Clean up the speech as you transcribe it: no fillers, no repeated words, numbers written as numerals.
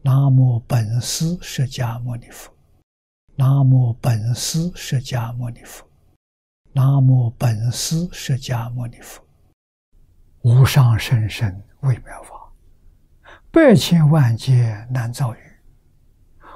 南无本师释迦牟尼佛，南无本师释迦牟尼佛，南无本师释迦牟尼佛。无上甚深微妙法，百千万劫难遭遇。